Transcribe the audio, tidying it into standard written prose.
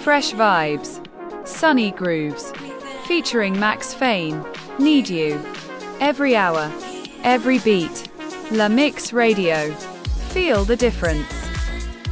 Fresh vibes. Sunny grooves. Featuring Max Fane. Need You. Every hour. Every beat. La Mix Radio. Feel the difference.